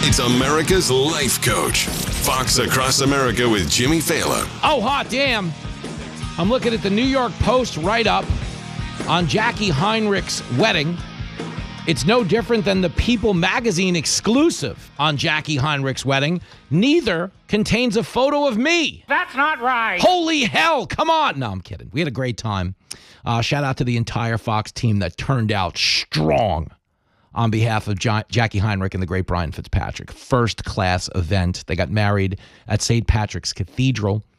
It's America's Life Coach. Fox Across America with Jimmy Fallon. Oh, hot damn. I'm looking at the New York Post write-up on Jackie Heinrich's wedding. It's no different than the People magazine exclusive on Jackie Heinrich's wedding. Neither contains a photo of me. That's not right. Holy hell, come on. No, I'm kidding. We had a great time. Shout out to the entire Fox team that turned out strong on behalf of Jackie Heinrich and the great Brian Fitzpatrick. First-class event. They got married at St. Patrick's Cathedral.